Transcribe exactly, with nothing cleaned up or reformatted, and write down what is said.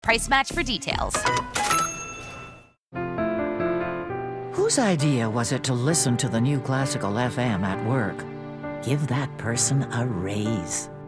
Price match for details. Whose idea was it to listen to the new classical F M at work? Give that person a raise.